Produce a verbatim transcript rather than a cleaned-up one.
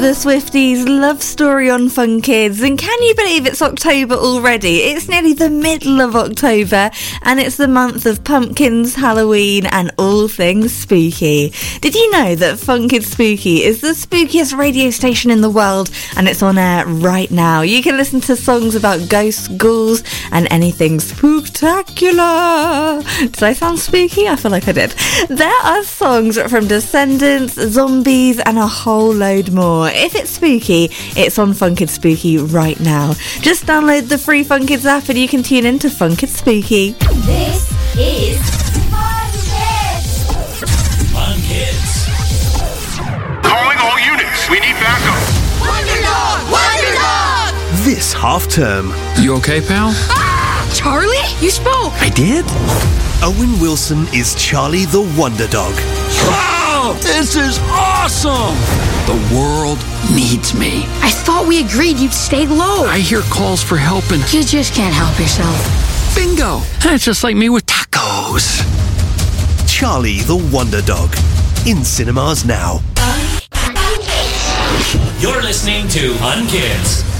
The Swifties love story on Fun Kids, and can you believe it's October already? It's nearly the middle of October, and it's the month of pumpkins, Halloween, and all things spooky. Did you know that Fun Kids Spooky is the spookiest radio station in the world, and it's on air right now? You can listen to songs about ghosts, ghouls, and anything spooktacular. Did I sound spooky? I feel like I did. There are songs from Descendants, zombies, and a whole load more. If it's spooky, it's on Fun Kids Spooky right now. Just download the free Fun Kids app and you can tune in to Fun Kids Spooky. This is Fun Kids. Fun Kids. Calling all units. We need backup. Wonder Dog! Wonder Dog! This half term. You okay, pal? Ah! Charlie? You spoke! I did? Owen Wilson is Charlie the Wonder Dog. Wow! This is awesome! The world needs me. I thought we agreed you'd stay low. I hear calls for help and... You just can't help yourself. Bingo! That's just like me with tacos. Charlie the Wonder Dog. In cinemas now. You're listening to Fun Kids.